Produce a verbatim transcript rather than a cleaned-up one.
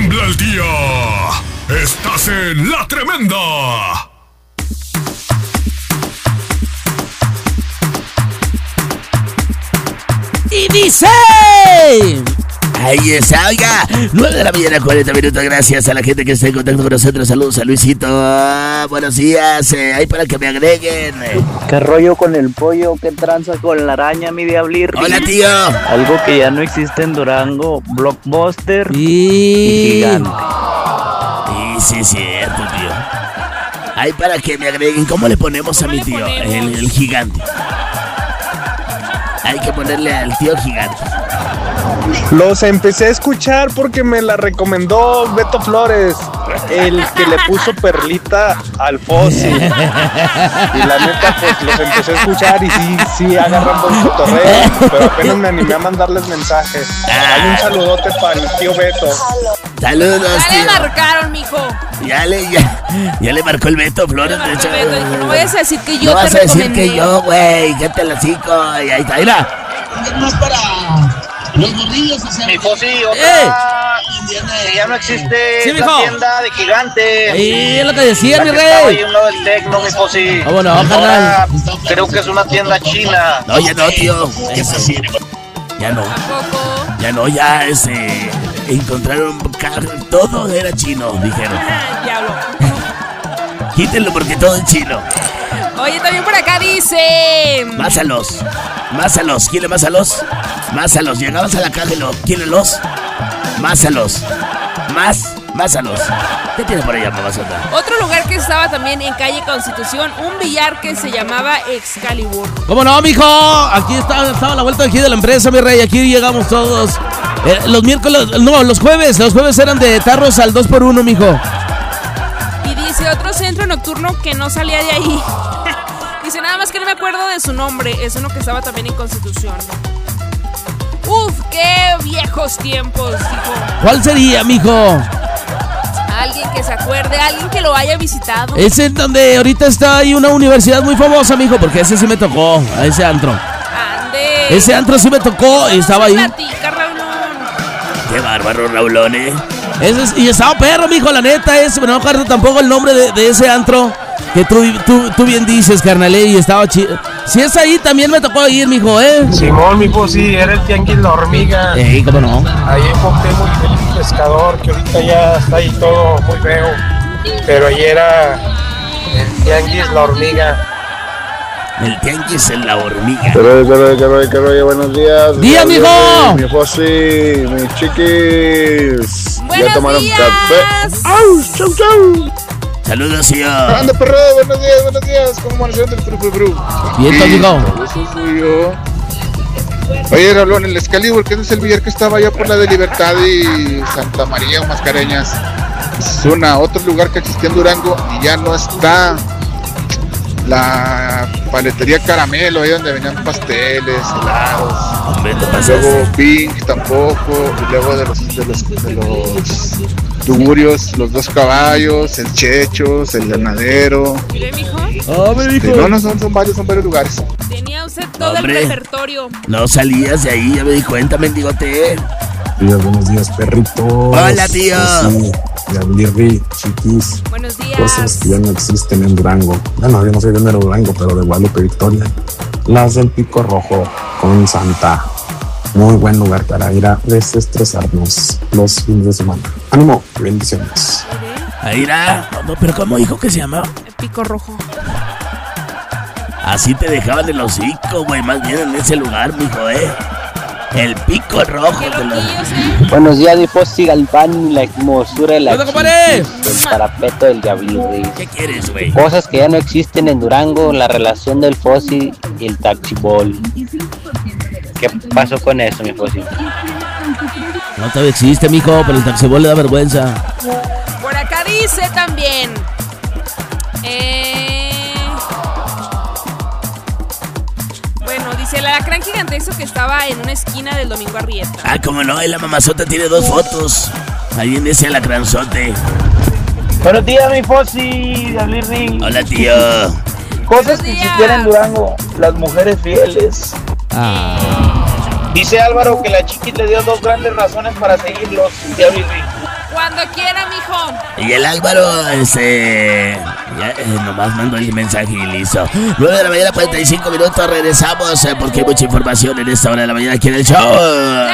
tiembla el día. Estás en La Tremenda. Y dice... Ahí está, oiga, nueve de la mañana, cuarenta minutos, gracias a la gente que está en contacto con nosotros, saludos a Luisito, ah, buenos días, eh, ahí para que me agreguen. ¿Qué rollo con el pollo? ¿Qué tranza con la araña, mi diablirri? Hola, tío. Algo que ya no existe en Durango, Blockbuster y, y Gigante. Y sí, es cierto, tío. Ahí para que me agreguen, ¿cómo le ponemos a mi tío? El, el Gigante. Hay que ponerle al tío Gigante. Los empecé a escuchar porque me la recomendó Beto Flores, el que le puso perlita al Fossi. Y la neta, pues los empecé a escuchar y sí, sí agarran buen cotorreo, pero apenas me animé a mandarles mensajes. Hay un saludote para el tío Beto. Saludos, ya tío. le marcaron, mijo. Ya le, ya, ya le marcó el Beto Flores, de hecho. Beto, dijo, no vayas a decir que yo no te vas a decir recomendé. que yo, güey, ya te la cico, y ahí está, mira. No es para los gordillos, o sea, mi Fossi, otra que ya no existe, sí, es la tienda de Gigante. Sí, es lo que decía, la mi que rey. estaba ahí a un lado del Tecno, mi Fossi. ¿Cómo no, carnal? Ahora creo que es una tienda china. No, ya no, tío. Eso sí. Ya no. Tampoco. Ya no, ya ese. Encontraron carro, todo era chino, dijeron. Ah, diablo. Quítenlo porque todo es chino. Oye, también por acá dice... Másalos. Másalos. ¿Quién le másalos? Másalos. Llegabas a la caja y lo... ¿Quién los? Másalos. Más. Másalos. ¿Qué tiene por allá, mamazota? Otro lugar que estaba también en calle Constitución, un billar que se llamaba Excalibur. ¿Cómo no, mijo? Aquí está, estaba la vuelta aquí de la empresa, mi rey. Aquí llegamos todos. Eh, los miércoles, no, los jueves. Los jueves eran de tarros al dos por uno, mijo. Y dice otro centro nocturno que no salía de ahí. Dice nada más que no me acuerdo de su nombre. Es uno que estaba también en Constitución. Uf, qué viejos tiempos, hijo. ¿Cuál sería, mijo? Alguien que se acuerde, alguien que lo haya visitado. Ese es donde ahorita está ahí una universidad muy famosa, mijo, porque ese sí me tocó, a ese antro. Ande. Ese antro sí me tocó y estaba ahí. Platica, Raulón. Qué bárbaro, Raulón, eh. Ese es, y estaba perro, mijo, la neta, ese, pero no me acuerdo tampoco el nombre de, de ese antro que tú, tú, tú bien dices, carnal, y estaba chido. Si es ahí, también me tocó ir, mijo, eh. Simón, mi Fossi, era el tianguis La Hormiga. Ey, cómo no. Ahí en Cuauhtémoc el pescador, que ahorita ya está ahí todo muy feo. Pero ahí era el tianguis La Hormiga. El tianguis en La Hormiga. ¿Qué rollo, qué rollo, qué rollo, qué rollo? Buenos días. ¡Día, mijo! Mi Fossi, mis chiquis. Buenos ¿Ya tomaron días. café? ¡Au! ¡Chau, chau! Saludos, tío. ¡Anda, perro! Buenos días, buenos días. ¿Cómo amanecieron del fru, fru, fru? Bien, Sí, mijo. Eso soy yo. Oye, Raulón, el Excalibur, que es el billar que estaba allá por la de Libertad y Santa María o Mascareñas. Es una, otro lugar que existía en Durango y ya no está. La paletería Caramelo, ahí donde venían pasteles, helados. Hombre, te Y pasaste. luego Pink tampoco. Y luego de los, de los, de los tugurios, los dos caballos, el Chechos, el ganadero. Mire, mijo. Oh, me Este, no, no, son, son varios, son varios lugares. Tenía usted todo Hombre. el repertorio. No salías de ahí, ya me di cuenta, mendigote. Días, buenos días, perritos. Hola, tío. Sí, Diablirri, chiquis. Buenos días. Cosas que ya no existen en Durango. Bueno, yo no soy de Mero Durango, pero de Guadalupe, Victoria. Las del Pico Rojo con Santa. Muy buen lugar para ir a desestresarnos los fines de semana. Ánimo, bendiciones. Ahí era. No, pero ¿cómo dijo que se llamaba? El Pico Rojo. Así te dejaban el hocico, güey. Más bien en ese lugar, mijo, eh. El Pico Rojo. Qué te lo- loquillos, eh. Buenos días, mi Fossi Galván, la hermosura de la ¿Dónde, compadre? chiquis, el parapeto del diablirri. ¿Qué quieres, güey? Cosas que ya no existen en Durango, la relación del Fossi y el taxibol. ¿Qué pasó con eso, mi Fossi? No todavía existe, mijo, pero el taxibol le da vergüenza. Por acá dice también. Eh... Bueno, dice el alacrán gigantesco que estaba en una esquina del Domingo Arrieta. Ah, como no, y la mamazota tiene dos fotos. Ahí en ese alacranzote. Buenos días, mi Fossi, Diablirri. Hola, tío. Cosas Buenos que días. existían en Durango, las mujeres fieles. Ah. Dice Álvaro que la chiquis le dio dos grandes razones para seguirlos, Diablirri. Cuando quiera, mijo. Y el Álvaro, este... Ya, eh, nomás mando el mensaje y listo. nueve de la mañana, cuarenta y cinco minutos, regresamos eh, porque hay mucha información en esta hora de la mañana aquí en el show.